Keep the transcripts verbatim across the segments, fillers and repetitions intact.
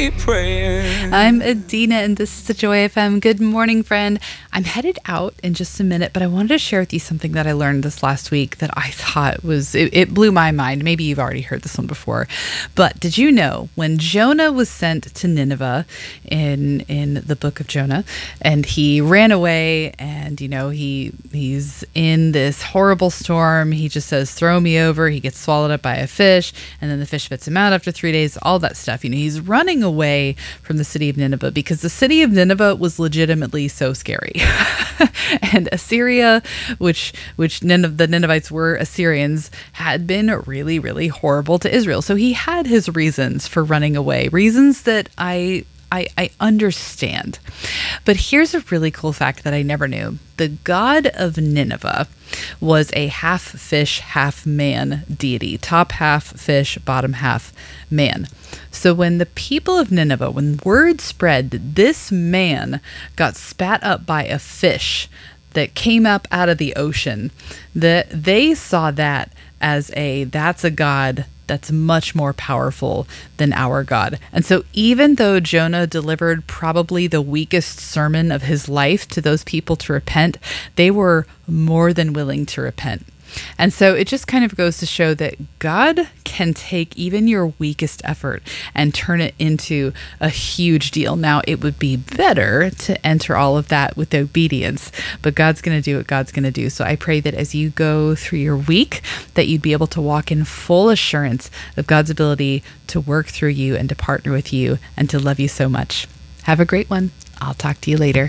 keep praying. I'm Adina, and this is the Joy F M. Good morning, friend. I'm headed out in just a minute, but I wanted to share with you something that I learned this last week that I thought was, it, it blew my mind. Maybe you've already heard this one before, but did you know when Jonah was sent to Nineveh in in the book of Jonah, and he ran away, and you know he he's in this horrible storm. He just says, "Throw me over." He gets swallowed up by a fish, and then the fish spits him out after three days. All that stuff. You know, he's running away from the city of Nineveh because the city of Nineveh was legitimately so scary. And Assyria, which which Nineveh, the Ninevites were Assyrians, had been really, really horrible to Israel. So he had his reasons for running away, reasons that I I, I understand. But here's a really cool fact that I never knew. The god of Nineveh was a half fish, half man deity. Top half fish, bottom half man. So when the people of Nineveh, when word spread that this man got spat up by a fish that came up out of the ocean, that they saw that as a, that's a god that's much more powerful than our God. And so even though Jonah delivered probably the weakest sermon of his life to those people to repent, they were more than willing to repent. And so it just kind of goes to show that God can take even your weakest effort and turn it into a huge deal. Now, it would be better to enter all of that with obedience, but God's going to do what God's going to do. So I pray that as you go through your week, that you'd be able to walk in full assurance of God's ability to work through you and to partner with you and to love you so much. Have a great one. I'll talk to you later.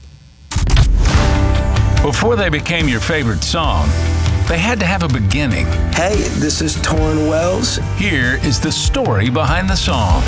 Before they became your favorite song, they had to have a beginning. Hey, this is Torrin Wells. Here is the story behind the song.